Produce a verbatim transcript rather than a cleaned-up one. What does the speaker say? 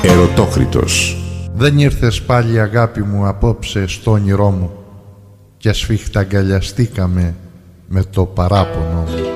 Ερωτόκριτος. Δεν ήρθες πάλι αγάπη μου απόψε στο όνειρό μου, κι ασφιχταγκαλιαστήκαμε με το παράπονο μου.